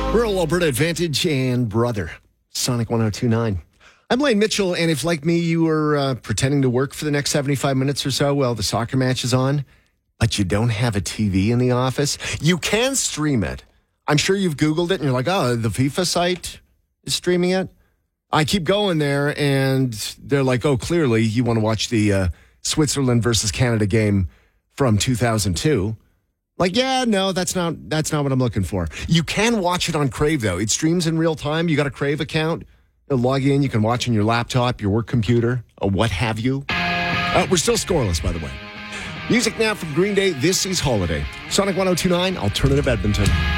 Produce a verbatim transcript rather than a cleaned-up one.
Rural Alberta Advantage and Brother, Sonic one oh two point nine. I'm Lane Mitchell, and if, like me, you were uh, pretending to work for the next seventy-five minutes or so while the soccer match is on, but you don't have a T V in the office, you can stream it. I'm sure you've Googled it, and you're like, oh, the FIFA site is streaming it? I keep going there, and they're like, oh, clearly you want to watch the uh, Switzerland versus Canada game from two thousand two. Like, yeah, no, that's not that's not what I'm looking for. You can watch it on Crave, though. It streams in real time. You got a Crave account. You'll log in. You can watch on your laptop, your work computer, or what have you. Uh, we're still scoreless, by the way. Music now from Green Day. This is Holiday. Sonic one oh two point nine, Alternative Edmonton.